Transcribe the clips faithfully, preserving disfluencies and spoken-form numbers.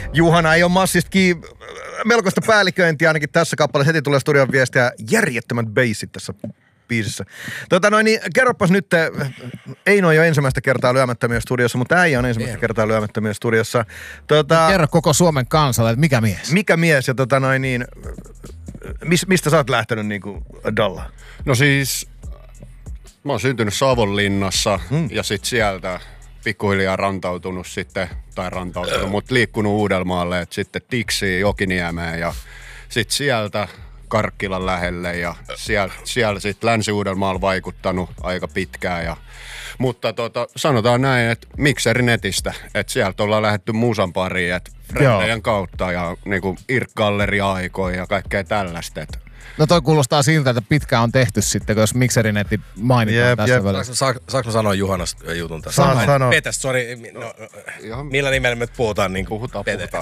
Juhana ei ole massistakin melkoista päälliköintiä ainakin tässä kappaleessa. Heti tulee studion viestiä järjettömät bassit tässä biisissä. Tota noin, niin kerropas nyt, Eino on jo ensimmäistä kertaa Lyömättömiä studiossa, mutta äijä on ensimmäistä Eino. kertaa Lyömättömiä studiossa. Tota, kerro koko Suomen kansalle, että mikä mies? Mikä mies ja tota noin niin, mis, mistä sä oot lähtenyt niinku Dalla? No siis, mä oon syntynyt Savonlinnassa hmm. ja sit sieltä pikkuhiljaa rantautunut sitten, tai rantautunut, mutta liikkunut Uudelmaalle, että sitten Tiksiin, Jokiniemeen ja sit sieltä Karkkilan lähelle ja siellä, siellä sitten Länsi-Uudelmaalla vaikuttanut aika pitkään. Ja, mutta tota, sanotaan näin, että Mikserinetistä, että sieltä ollaan lähdetty musan pariin, että Frendejen kautta ja niinku Irk-galleria-aikoja ja kaikkea tällaista. Et. No toi kuulostaa siltä, että pitkään on tehty sitten, jos Mikserinetti mainitaan jep, tässä välissä. Saanko mä sanoa Juhanasta jutun tässä? Saa sanoa. Petäs, sori. No, millä nimellä me puhutaan? Niin puhutaan, puhutaan.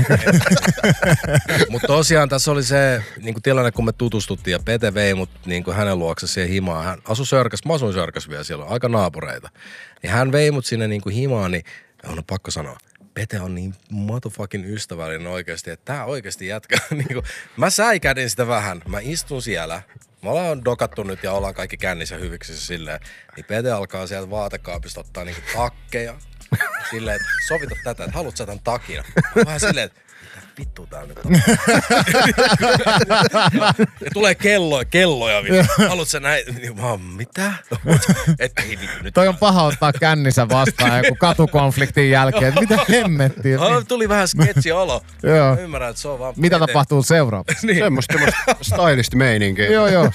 Mutta tosiaan tässä oli se niin tilanne, kun me tutustuttiin ja Pete vei mut niin hänen luokse siihen himaan. Hän asui Sörkäs, mä asuin Sörkäs vielä siellä, aika naapureita. Niin hän vei mut sinne niin himaan, niin on pakko sanoa. Pete on niin motherfucking ystävällinen oikeasti, että tää oikeasti jätkä. Niinku, mä säikädin sitä vähän. Mä istun siellä. Me ollaan dokattu nyt ja ollaan kaikki kännissä hyviksissä silleen. Niin Pete alkaa sieltä vaatekaapista ottaa niinku takkeja. Silleen, että sovita tätä, että haluat sä tämän takia. Vähän silleen, että mitä vittu tää nyt on. Ja tulee kelloja, kelloja. Haluat sä näin? Niin mä oon, mitä? Että ei vittu nyt. Toi on paha ottaa kännissä vastaan joku katukonfliktin jälkeen. Mitä hemmettiä? Tuli vähän sketsi olo. Joo. Ymmärrän, että se on vaan... Mitä tapahtuu seuraavaksi? Niin. Semmosta stylist meininkiä. Joo, joo.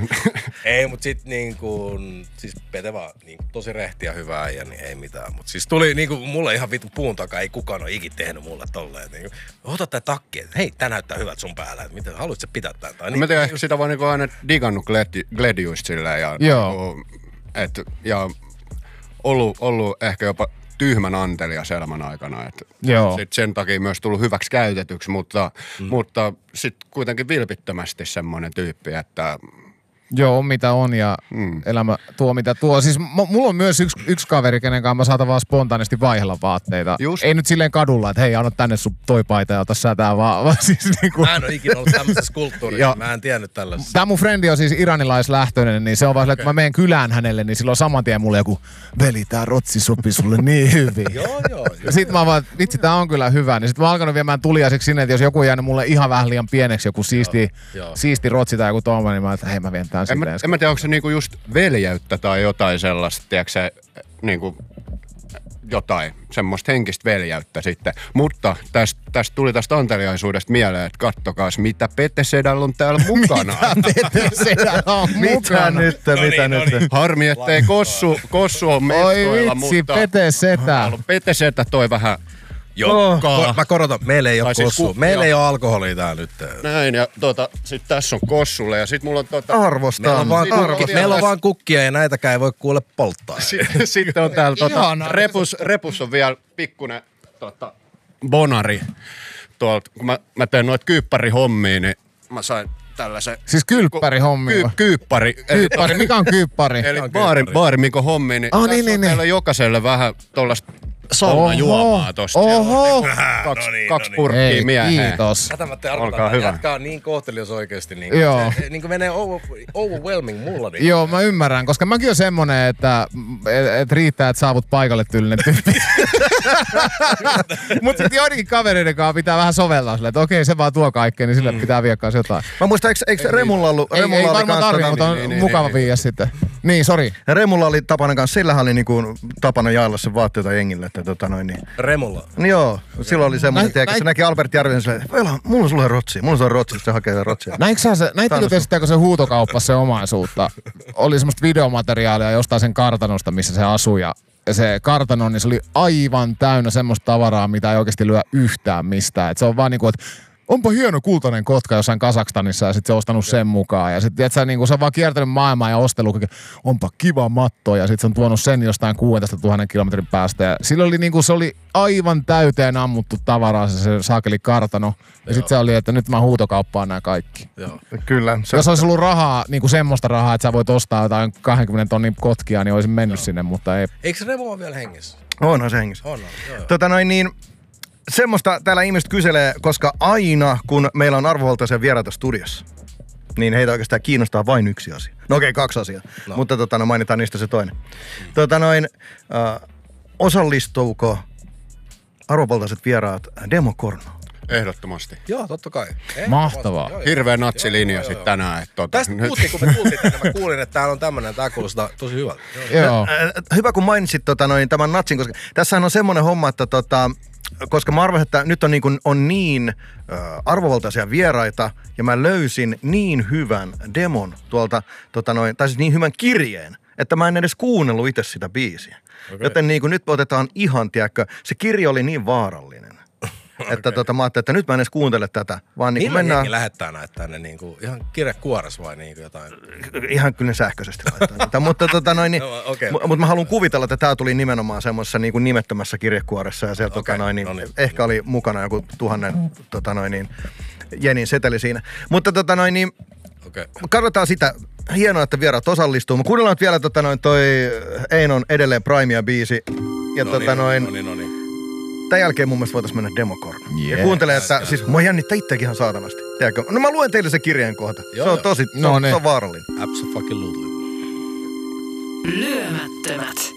Ei, mut sit niinku... Siis Pete vaan niinku, tosi rehtiä hyvää ja niin ei mitään. Mut siis tuli niinku mulle ihan vittu puun takaa. Ei kukaan ole ikin tehnyt mulle tolleen. Niinku, ota tää takki, että hei, tää näyttää hyvältä sun päällä. Että miten, haluat sä pitää tän? Tai, no, mä tiedän, ehkä sitä vaan niinku aina digannut glediuista silleen. Ja, joo. Niinku, et, ja ollut, ollut ehkä jopa tyhmän antelija elämän aikana. Et sit sen takia myös tullut hyväksi käytetyksi, mutta, mm. mutta sitten kuitenkin vilpittömästi semmoinen tyyppi, että... Joo, on mitä on ja mm. elämä tuo mitä tuo. Siis m- mulla on myös yksi, yksi kaveri, kenen kanssa mä saatan vaan spontaanisti vaihella vaatteita. Just. Ei nyt silleen kadulla, että hei, anna tänne sun toi paita ja ota sä tää vaan. vaan siis niinku... Mä en ole ikinä ollut tämmöisessä kulttuurissa, mä en tiennyt tällaisessa. Tää mun frendi on siis iranilaislähtöinen, niin se on vaan silleen, että mä menen kylään hänelle, niin silloin saman tien mulle joku, veli, tää rotsi sopii sulle niin hyvin. joo, joo. Ja sit mä vaan, vitsi, tää on kyllä hyvä. Niin sit mä oon alkanut viemään tuliaiseksi sinne, että jos joku on jäänyt mulle ihan vähän liian pieneksi, joku siisti, siisti rotsi tai joku tommoinen, niin mä että hei, mä vien tän En mä, en mä tiedä, onko se niinku just veljeyttä tai jotain sellaista, tiedätkö se, niinku jotain semmoista henkistä veljeyttä sitten. Mutta tästä täst tuli tästä anteliaisuudesta mieleen, että kattokaas, mitä Pete Sedällä on täällä mukana. Mitä Pete Sedällä on mukana? Mitä nyt, no mitä niin, nyt? No niin. Harmi, ettei Kossu, Kossu on mestoilla, Oi vitsi, mutta... Pete Setä. Pete Setä toi vähän... Joo, ko- mä korotan, meillä ei ole siis kossua. ku- Meillä ei ole alkoholia täällä nyt. Näin, ja tota, sit tässä on Kossulle, ja sit mulla on tota... Arvostan. Meillä on vaan, Sitten kukki, on meillä on vielä- vaan kukkia ja näitäkään ei voi kuule polttaa. Sitten on täällä tota, Ihanaa. repus, repus on vielä pikkunen tota, bonari. Tuolta, kun mä, mä teen noita kyyppärihommia, niin mä sain tällaisen... Siis kylppärihommi. Kyy, kyyppäri. Kyyppäri, mikä on kyyppäri? Eli baari, baari Mikon hommi, niin Oh, tässä niin, on niin, teillä niin. jokaiselle vähän tollaista Oho, saunajuomaa tosta. oho. Kaksi, No niin, kaksi no niin. purkkia Ei, mieheen. kiitos. Tätä mä Olkaa arvotan, hyvä. jätkä on niin kohtelias oikeesti. Niin Joo. Se, niin kuin menee over, overwhelming mulla. Niin. Joo, mä ymmärrän, koska mäkin on semmonen, että et, et riittää, että saavut paikalle tyylinen tyyppi. Mut sit joidenkin kavereiden kanssa pitää vähän sovellaa silleen, että okei, se vaan tuo kaikkea, niin sille mm. pitää viedä kanssa jotain. Mä muistan, eikö, eikö Remulla ollut... Ei, Remulla ei oli varmaan kans tarvitse, tota- mutta on niin, niin, mukava niin, viiä sitten. Niin, sori. Remulla oli Tapanen kanssa, sillähän oli niinku tapana jaella sen vaatteita jengille, että tota noin niin. Remulla. Niin joo, silloin oli semmoinen, Näin- tiedätkö, se näin- näki Albert Järvinen silleen, että "Veila, mulla on sulle rotsi, mulla on sulle rotsi, se hakee sen rotsia. Näitkö sä se, näittekö Tanska. te sitten, kun se huutokauppasi se omaisuutta? Oli semmoista videomateriaalia jostain sen kartanosta, missä se asui ja se kartano, niin se oli aivan täynnä semmoista tavaraa, mitä ei oikeasti lyö yhtään mistään. Et se on vaan niinku, että onpa hieno kultainen kotka jossain Kazakstanissa ja sitten se on ostanut sen mukaan. Ja sitten sä niinku, se on vaan kiertänyt maailmaa ja ostellut, onpa kiva matto ja sitten se on tuonut sen jostain kuusitoistatuhatta kilometrin päästä. Ja sillä oli niinku, se oli aivan täyteen ammuttu tavaraa se, se saakeli kartano. Ja sitten se oli, että nyt mä huutokauppaan nämä kaikki. Joo. Kyllä. Se, Jos olisi ollut rahaa, niinku semmoista rahaa, että sä voit ostaa jotain kaksikymmentä tonnin kotkia, niin olisin mennyt sinne, mutta ei. Eikö Remu ole vielä hengissä? onhan se hengissä. On, on. Joo. Tota noin niin, semmoista täällä ihmiset kyselee, koska aina kun meillä on arvovaltaisia vieraita studiossa, niin heitä oikeastaan kiinnostaa vain yksi asia. No okei, okay, kaksi asiaa, no. mutta tota, no, mainitaan niistä se toinen. Tota, noin, äh, osallistuuko arvovaltaiset vieraat Demokornoon? Ehdottomasti. Joo, totta kai. Mahtavaa. Joo, joo. Hirveä natsilinja joo, sitten tänään. Että tota, tästä puhuttiin, kun me kuultiin tänne. Mä kuulin, että täällä on tämmönen, tää kuulostaa tosi hyvältä. Joo. Joo. Hyvä, kun mainitsit tota, noin, tämän natsin, koska tässähän on semmoinen homma, että tota, koska mä arvasin, että nyt on niin, kuin, on niin äh, arvovaltaisia vieraita, ja mä löysin niin hyvän demon tuolta, tota noin, tai siis niin hyvän kirjeen, että mä en edes kuunnellut itse sitä biisiä. Okay. Joten niin kuin nyt otetaan ihan, tiedätkö, se kirja oli niin vaarallinen. Että okay. tota, mä ajattelin, että nyt mä en edes kuuntele tätä, vaan niin kuin mennään... Millä lähettää näitä tänne niin kuin, ihan kirjekuoressa vai niin kuin jotain? Ihan kyllä sähköisesti laittaa tätä, mutta tota noin, niin, no, okay, m- mutta mä haluan kuvitella, että tää tuli nimenomaan semmoisessa niin kuin nimettömässä kirjekuoressa ja sieltä okay, tota noin, niin, no niin, ehkä oli mukana joku tuhannen tota noin, niin, jenin seteli siinä. Mutta tota noin, niin, okay. katsotaan sitä. Hienoa, että vieraat osallistuu. Mä kuunnellaan vielä tota noin toi Einon edelleen Primea biisi. Ja no tota niin, noin... No niin, no niin. Tämän jälkeen mun mielestä voitaisiin mennä Demokornoon. Yeah. Ja kuuntele, että siis mua jännittää itseäkin ihan saatanasti. Tiedätkö? No mä luen teille se kirjeen kohta. Joo, se on joo. tosi, se, no on, niin. se on vaarallinen. Absolutely. Lyömättömät.